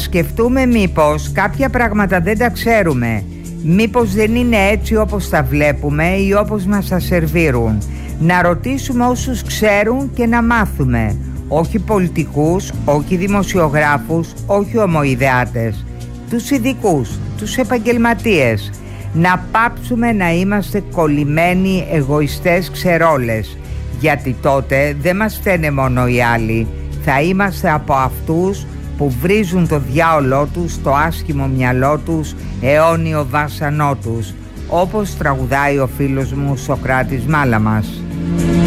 σκεφτούμε μήπως κάποια πράγματα δεν τα ξέρουμε, μήπως δεν είναι έτσι όπως τα βλέπουμε ή όπως μας τα σερβίρουν. Να ρωτήσουμε όσους ξέρουν και να μάθουμε, όχι πολιτικούς, όχι δημοσιογράφους, όχι ομοειδεάτες, τους ειδικούς, τους επαγγελματίες. Να πάψουμε να είμαστε κολλημένοι εγωιστές ξερόλες, γιατί τότε δεν μας φταίνε μόνο οι άλλοι, θα είμαστε από αυτούς που βρίζουν το διάολό τους, το άσχημο μυαλό τους, αιώνιο βάσανό τους, όπως τραγουδάει ο φίλος μου Σωκράτης Μάλαμας.